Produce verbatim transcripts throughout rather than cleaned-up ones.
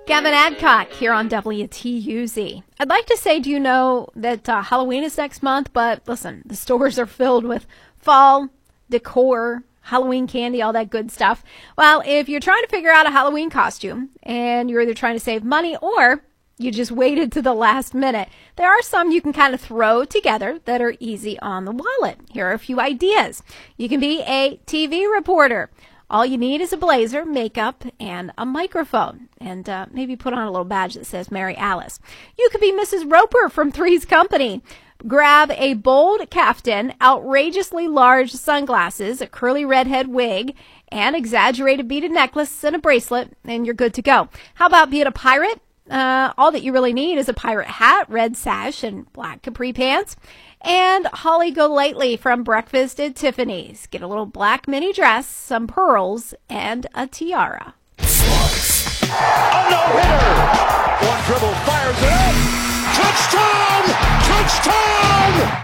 Gavin Adcock here on W T U Z. I'd like to say, do you know that uh, Halloween is next month? But listen, the stores are filled with fall decor, Halloween candy, all that good stuff. Well, if you're trying to figure out a Halloween costume and you're either trying to save money or you just waited to the last minute, there are some you can kind of throw together that are easy on the wallet. Here are a few ideas. You can be a T V reporter. All you need is a blazer, makeup, and a microphone. And uh, maybe put on a little badge that says Mary Alice. You could be Missus Roper from Three's Company. Grab a bold caftan, outrageously large sunglasses, a curly redhead wig, and exaggerated beaded necklace and a bracelet, and you're good to go. How about being a pirate? Uh, all that you really need is a pirate hat, red sash, and black capri pants. And Holly Golightly from Breakfast at Tiffany's. Get a little black mini dress, some pearls, and a tiara. A no-hitter! One dribble, fires it up! Touchdown! Touchdown!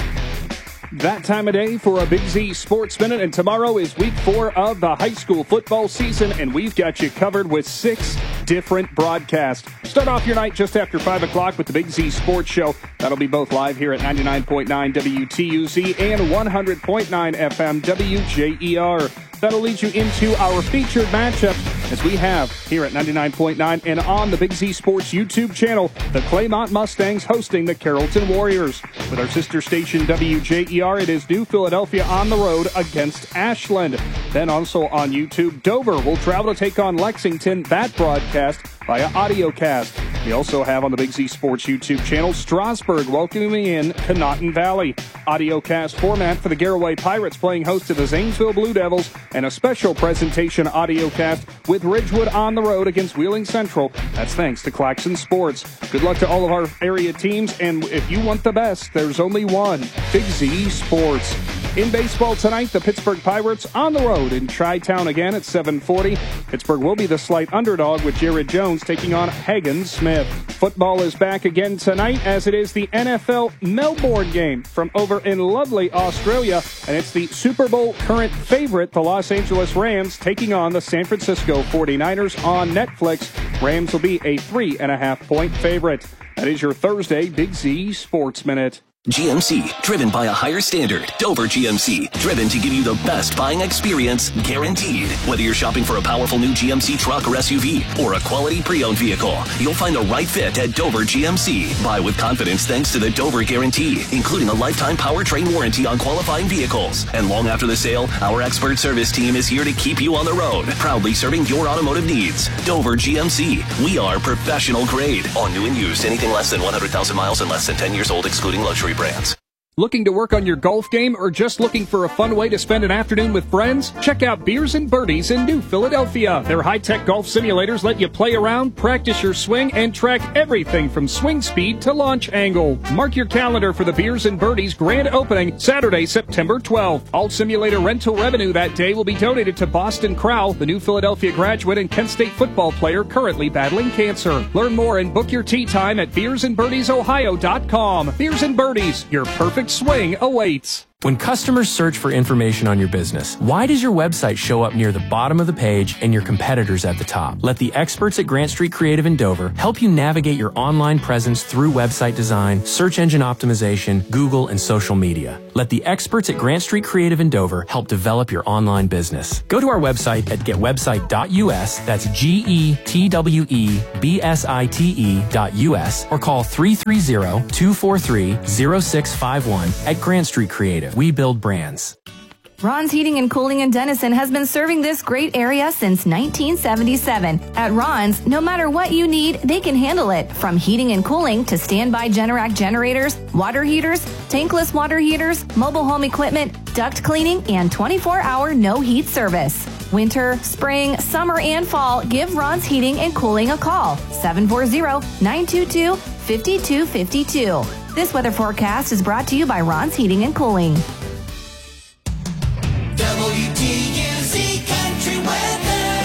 That time of day for a Big Z Sports Minute, and tomorrow is week four of the high school football season, and we've got you covered with six different broadcasts. Start off your night just after five o'clock with the Big Z Sports Show. That'll be both live here at ninety-nine point nine W T U Z and one hundred point nine F M W J E R. That'll lead you into our featured matchup as we have here at ninety-nine point nine and on the Big Z Sports YouTube channel, the Claymont Mustangs hosting the Carrollton Warriors. With our sister station W J E R, it is New Philadelphia on the road against Ashland. Then also on YouTube, Dover will travel to take on Lexington. That broadcast via audiocast. We also have on the Big Z Sports YouTube channel, Strasburg welcoming in Conotton Valley. Audiocast format for the Garaway Pirates playing host to the Zanesville Blue Devils, and a special presentation audiocast with Ridgewood on the road against Wheeling Central. That's thanks to Claxon Sports. Good luck to all of our area teams, and if you want the best, there's only one, Big Z Sports. In baseball tonight, the Pittsburgh Pirates on the road in Tri-Town again at seven forty. Pittsburgh will be the slight underdog with Jared Jones taking on Hagen Smith. Football is back again tonight as it is the N F L Melbourne game from over in lovely Australia, and it's the Super Bowl current favorite, the Los Angeles Rams, taking on the San Francisco forty-niners on Netflix. Rams will be a three and a half point favorite. That is your Thursday Big Z Sports Minute. G M C, driven by a higher standard. Dover G M C, driven to give you the best buying experience, guaranteed. Whether you're shopping for a powerful new G M C truck or S U V, or a quality pre-owned vehicle, you'll find the right fit at Dover G M C. Buy with confidence thanks to the Dover Guarantee, including a lifetime powertrain warranty on qualifying vehicles. And long after the sale, our expert service team is here to keep you on the road, proudly serving your automotive needs. Dover G M C, we are professional grade. On new and used, anything less than one hundred thousand miles and less than ten years old, excluding luxury brands. Looking to work on your golf game or just looking for a fun way to spend an afternoon with friends? Check out Beers and Birdies in New Philadelphia. Their high-tech golf simulators let you play around, practice your swing, and track everything from swing speed to launch angle. Mark your calendar for the Beers and Birdies grand opening Saturday, September twelfth. All simulator rental revenue that day will be donated to Boston Crowell, the New Philadelphia graduate and Kent State football player currently battling cancer. Learn more and book your tee time at beers and birdies ohio dot com. Beers and Birdies, your perfect swing awaits. When customers search for information on your business, why does your website show up near the bottom of the page and your competitors at the top? Let the experts at Grant Street Creative in Dover help you navigate your online presence through website design, search engine optimization, Google, and social media. Let the experts at Grant Street Creative in Dover help develop your online business. Go to our website at get website dot U S, that's G E T W E B S I T E dot U S, or call three three zero, two four three, zero six five one at Grant Street Creative. We build brands. Ron's Heating and Cooling in Denison has been serving this great area since nineteen seventy-seven. At Ron's, no matter what you need, they can handle it. From heating and cooling to standby Generac generators, water heaters, tankless water heaters, mobile home equipment, duct cleaning, and twenty-four hour no-heat service. Winter, spring, summer, and fall, give Ron's Heating and Cooling a call. seven four zero, nine two two, five two five two. This weather forecast is brought to you by Ron's Heating and Cooling. W T U Z Country Weather.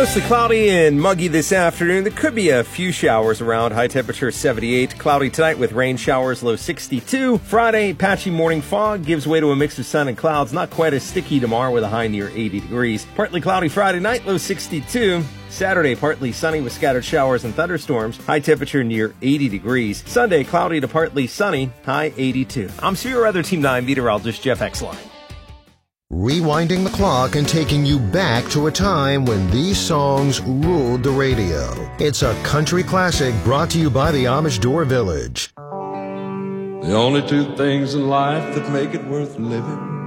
Mostly cloudy and muggy this afternoon. There could be a few showers around. High temperature seventy-eight. Cloudy tonight with rain showers, low sixty-two. Friday, patchy morning fog gives way to a mix of sun and clouds. Not quite as sticky tomorrow with a high near eighty degrees. Partly cloudy Friday night, low sixty-two. Saturday, partly sunny with scattered showers and thunderstorms. High temperature near eighty degrees. Sunday, cloudy to partly sunny. High eighty-two. I'm Severe Weather Team nine meteorologist Jeff Exline. Rewinding the clock and taking you back to a time when these songs ruled the radio. It's a country classic brought to you by the Amish Door Village. The only two things in life that make it worth living